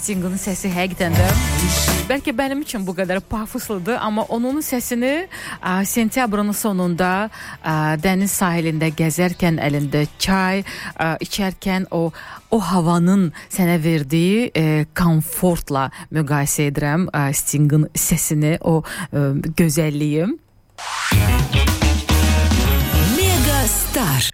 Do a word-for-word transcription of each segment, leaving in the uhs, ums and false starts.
Sting'in səsi həqiqətən də bəlkə mənim üçün bu qədər pafosludur, amma onun səsini ə, sentyabrın sonunda ə, dəniz sahilində gəzərkən, əlində çay ə, içərkən o o havanın sənə verdiyi ə, komfortla müqayisə edirəm ə, Sting'in səsini, o ə, gözəlliyi. Mega Star.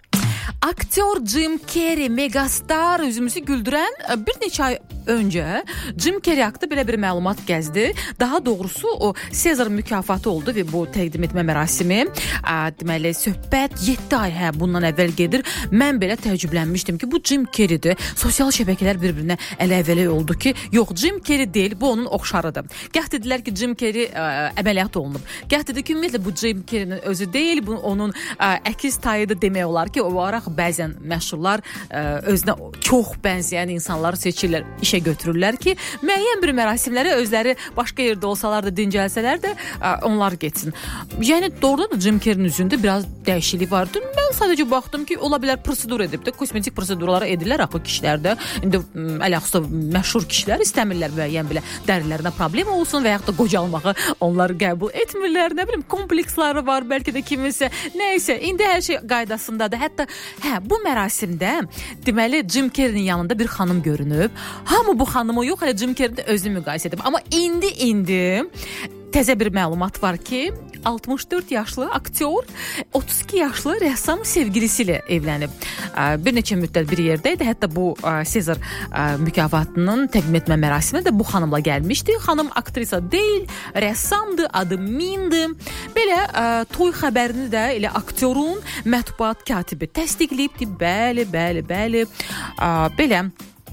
Aktör Jim Carrey, megastar, üzümüzü güldürən bir neçə ay öncə Jim Carrey haqqında belə bir məlumat gəzdi. Daha doğrusu o Sezar mükafatı oldu və bu təqdim etmə mərasimi. Ə, deməli söhbət yeddi ay hə bundan əvvəl gedir. Mən belə təəccüblənmişdim ki, bu Jim Carrey'dir. Sosial şəbəkələr bir-birinə ələ-əvələ oldu ki, yox Jim Carrey deyil, bu onun oxşarıdır. Gah dedilər ki, Jim Carrey ə, əməliyyat olunub. Gah dedi ki, ümumiyyətlə bu Jim Carrey'nin özü deyil, bu onun ə, əkiz tayıdır demək olar ki, o araq bəzən məşhurlar ə, özünə çox bənzəyən insanları seçirlər, işə götürürlər ki, müəyyən bir mərasimlərə özləri başqa yerdə olsalar da, dincəlsələr də ə, onlar getsin. Yəni doğrudan da Jim Carrey'nin üzündə biraz dəyişiklik vardı. Mən sadəcə baxdım ki, ola bilər prosedur edib də, kosmetik prosedurları edirlər axı kişilərdə. İndi ələxüsus məşhur kişilər istəmirlər müəyyən belə dərilərinə problem olsun və yaxud da qocalmağı onlar qəbul etmirlər. Nə bilim, kompleksları var, bəlkə də kiminsə. Nəysə, indi hər şey qaydasındadır. Hətta hə, bu mərasimdə deməli Jim Carrey'nin yanında bir xanım görünüb. Hamı bu xanımı yox, hələ Jim Carrey'nin özünü müqayisə edib. Amma indi indi təzə bir məlumat var ki, altmış dörd yaşlı aktyor otuz iki yaşlı rəssam sevgilisi ilə evlənib. Bir neçə müddət bir yerdə idi. Hətta bu Sezar mükafatının təqdim etmə mərasiminə də bu xanımla gəlmişdi. Xanım aktrisa deyil, rəssamdır, adı Mindir. Belə ə, toy xəbərini də elə aktyorun mətbuat katibi təsdiqləyibdi. Bəli, bəli, bəli. Ə, belə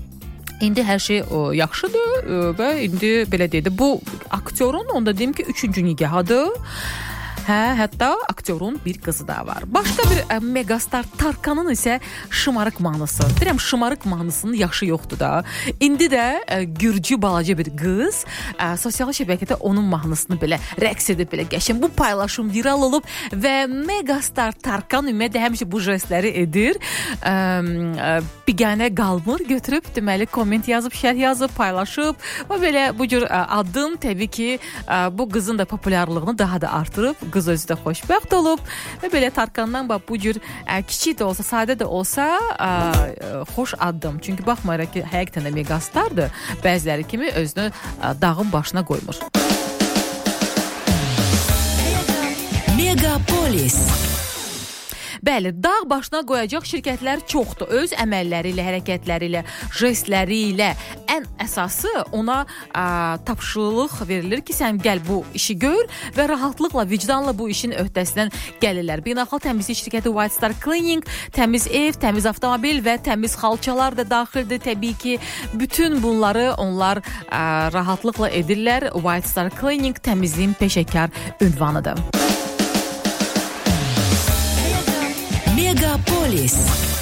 İndi hər şey o, yaxşıdır ə, və indi belə deyildi. Bu aktyorun, onda deyim ki, üçüncü nigahıdır. Hə, hətta aktyorun bir qızı da var. Başqa bir ə, megastar Tarkanın isə şımarıq mahnısı. Deyirəm, şımarıq mahnısının yaşı yoxdur da. İndi də ə, gürcü balaca bir qız ə, sosial şəbəkədə onun mahnısını belə rəqs edib, belə qəşəng. Bu paylaşım viral olub və megastar Tarkan ümumiyyətlə həmişə bu jestləri edir. Ə, ə, biganə qalmır, götürüb deməli komment yazıb, şərh yazıb, paylaşıb və belə bu cür ə, addım təbii ki, ə, bu qızın da populyarlığını daha da artırıb. Qız özü də xoşbəxt olub və belə Tarkandan bax bu cür ə, kiçik də olsa, sadə də olsa ə, xoş addım. Çünki baxmayaraq ki, həqiqətən də megastardır. Bəziləri kimi özünü ə, dağın başına qoymur. Megapolis. Bəli, dağ başına qoyacaq şirkətlər çoxdur. Öz əməlləri ilə, hərəkətləri ilə, jestləri ilə. Ən əsası ona ə, tapşırılıq verilir ki, sən gəl bu işi gör və rahatlıqla, vicdanla bu işin öhdəsindən gəlirlər. Beynəlxalq təmizlik şirkəti White Star Cleaning, təmiz ev, təmiz avtomobil və təmiz xalçalar da daxildir. Təbii ki, bütün bunları onlar ə, rahatlıqla edirlər. White Star Cleaning təmizliyin peşəkar ünvanıdır. Megapolis.